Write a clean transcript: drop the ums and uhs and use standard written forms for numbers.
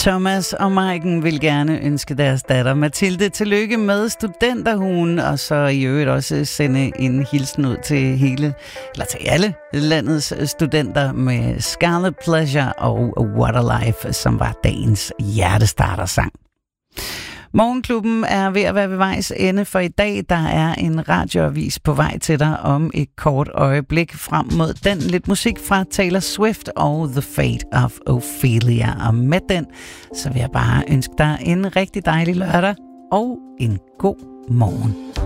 Thomas og Maiken vil gerne ønske deres datter Mathilde tillykke med studenterhugen, og så i øvrigt også sende en hilsen ud til alle landets studenter med Scarlet Pleasure og What a Life, som var dagens hjertestartersang. Morgenklubben er ved at være ved vejs ende for i dag. Der er en radioavis på vej til dig om et kort øjeblik frem mod den. Lidt musik fra Taylor Swift og The Fate of Ophelia. Og med den, så vil jeg bare ønske dig en rigtig dejlig lørdag og en god morgen.